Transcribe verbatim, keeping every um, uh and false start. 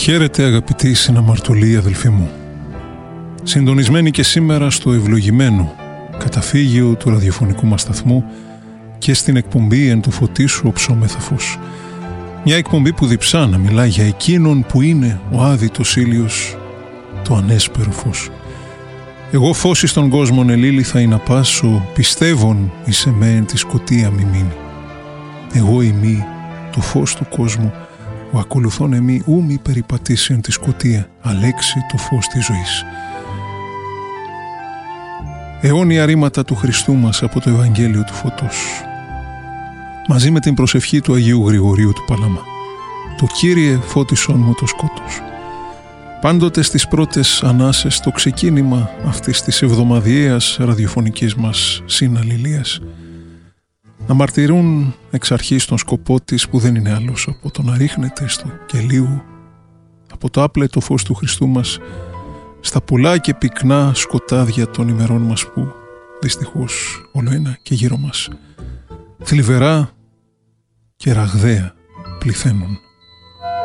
Χαίρετε αγαπητοί συναμαρτωλοί αδελφοί μου. Συντονισμένοι και σήμερα στο ευλογημένο καταφύγιο του ραδιοφωνικού μας σταθμού και στην εκπομπή «Εν του φωτίσου οψόμεθα φως». Μια εκπομπή που διψά να μιλά για εκείνον που είναι ο άδειτος ήλιος, το ανέσπερο φως. Εγώ φως εις τον κόσμον ελήλυθα ή να πάσω, πιστεύων εις εμέν τη σκοτία μη μείνει. Εγώ ημί το φως του κόσμου, ο ακολουθών εμεί ου μη περιπατήσει τη σκοτία, αλέξει το φως της ζωής. Αιώνια ρήματα του Χριστού μας από το Ευαγγέλιο του Φωτός. Μαζί με την προσευχή του Αγίου Γρηγορίου του Παλαμά. Το Κύριε φώτισόν μου το σκότος. Πάντοτε στις πρώτες ανάσες το ξεκίνημα αυτής της εβδομαδιαίας ραδιοφωνικής μας συναλληλίας να μαρτυρούν εξ αρχής τον σκοπό της που δεν είναι άλλος από το να ρίχνεται στο κελίου από το άπλετο φως του Χριστού μας στα πολλά και πυκνά σκοτάδια των ημερών μας που δυστυχώς όλο ένα και γύρω μας θλιβερά και ραγδαία πληθαίνουν.